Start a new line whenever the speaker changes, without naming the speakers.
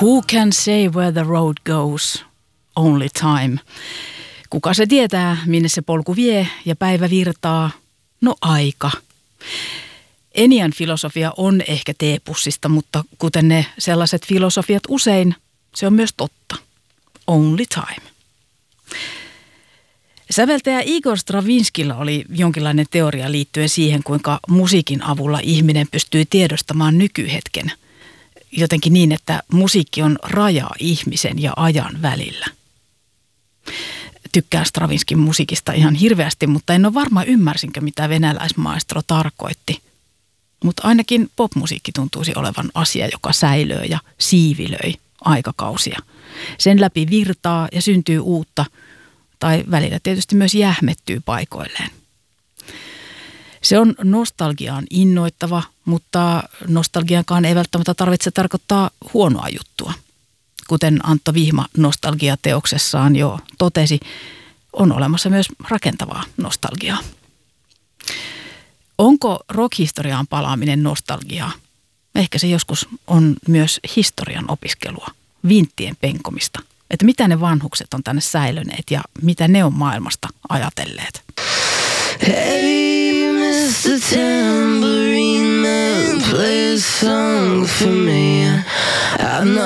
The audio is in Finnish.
Who can say where the road goes? Only time. Kuka se tietää, minne se polku vie ja päivä virtaa? No aika. Enian filosofia on ehkä teepussista, mutta kuten ne sellaiset filosofiat usein, se on myös totta. Only time. Säveltäjä Igor Stravinskilla oli jonkinlainen teoria liittyen siihen, kuinka musiikin avulla ihminen pystyy tiedostamaan nykyhetken. Jotenkin niin, että musiikki on raja ihmisen ja ajan välillä. Tykkään Stravinskin musiikista ihan hirveästi, mutta en ole varma ymmärsinkö, mitä venäläismaestro tarkoitti. Mutta ainakin popmusiikki tuntuisi olevan asia, joka säilöö ja siivilöi aikakausia. Sen läpi virtaa ja syntyy uutta, tai välillä tietysti myös jähmettyy paikoilleen. Se on nostalgiaan innoittava, mutta nostalgiankaan ei välttämättä tarvitse tarkoittaa huonoa juttua. Kuten Antto Vihma nostalgiateoksessaan jo totesi, on olemassa myös rakentavaa nostalgiaa. Onko rockhistoriaan palaaminen nostalgiaa? Ehkä se joskus on myös historian opiskelua, vinttien penkomista. Että mitä ne vanhukset on tänne säilöneet ja mitä ne on maailmasta ajatelleet.
Hey, Mr. Tambourine Man, play a song for me. I'm not